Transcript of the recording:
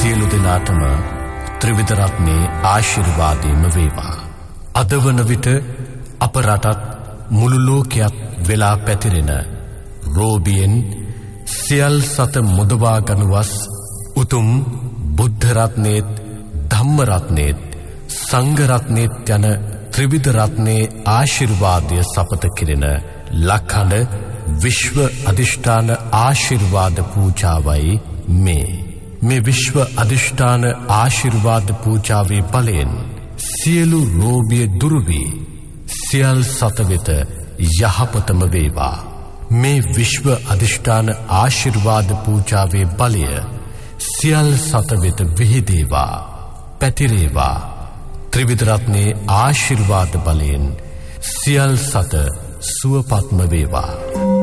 සියලු දෙනාටම ත්‍රිවිධ රත්නයේ ආශිර්වාදයම වේවා. අද වන විට අප රටත් මුළු ලෝකයක් වෙලා පැතිරෙන රෝගීන් සියල් සත මුදවා ගනුවස් උතුම් බුද්ධ රත්නයේත් ධම්ම රත්නයේත් සංඝ රත්නයේත් යන ත්‍රිවිධ රත්නයේ ආශිර්වාදය සපත කිරෙන ලක්හඬ විශ්ව අධිෂ්ඨාන ආශිර්වාද පූජාවයි මේ විශ්ව අධිෂ්ඨාන ආශිර්වාද පූජාවේ බලයෙන් සියලු රෝගිය දුරු වී සියල් සත වෙත යහපතම වේවා. මේ විශ්ව අධිෂ්ඨාන ආශිර්වාද පූජාවේ බලය සියල් සත වෙත විහිදේවා, පැතිරේවා. ත්‍රිවිධ රත්නයේ ආශිර්වාද බලයෙන් සියල් සත සුවපත්ම වේවා.